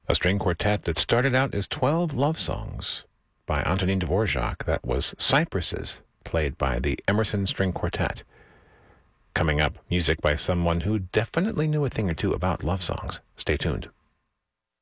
A string quartet that started out as 12 love songs by Antonin Dvorak. That was Cypresses, played by the Emerson String Quartet. Coming up, music by someone who definitely knew a thing or two about love songs. Stay tuned.